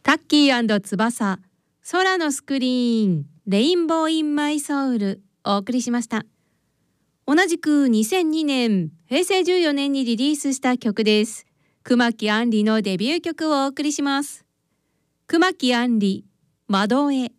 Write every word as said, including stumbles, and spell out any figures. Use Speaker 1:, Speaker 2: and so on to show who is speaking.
Speaker 1: タッキー&翼、空のスクリーン、レインボーインマイソウルお送りしました。同じくにせんにねん、へいせいじゅうよねんにリリースした曲です。熊木杏里のデビュー曲をお送りします。熊木杏里、窓へ。